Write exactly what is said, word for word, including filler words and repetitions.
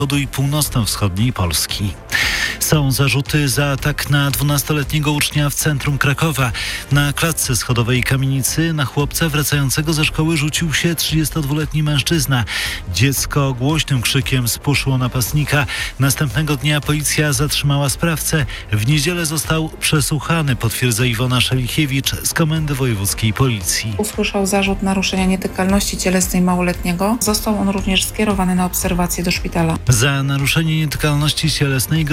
i północno-wschodniej Polski. Są zarzuty za atak na dwunastoletniego ucznia w centrum Krakowa. Na klatce schodowej kamienicy na chłopca wracającego ze szkoły rzucił się trzydziestodwuletni mężczyzna. Dziecko głośnym krzykiem spuszło napastnika. Następnego dnia policja zatrzymała sprawcę. W niedzielę został przesłuchany, potwierdza Iwona Szelichiewicz z Komendy Wojewódzkiej Policji. Usłyszał zarzut naruszenia nietykalności cielesnej małoletniego. Został on również skierowany na obserwację do szpitala. Za naruszenie nietykalności cielesnej